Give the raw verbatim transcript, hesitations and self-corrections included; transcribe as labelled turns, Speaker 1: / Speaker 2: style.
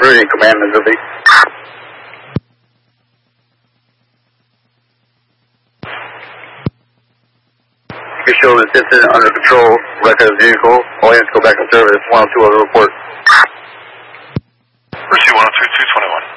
Speaker 1: Meridian Command, Missouri. You show this incident under control, record of vehicle. All units go back to service. one oh two other report.
Speaker 2: Pursuit one oh two, two twenty-one.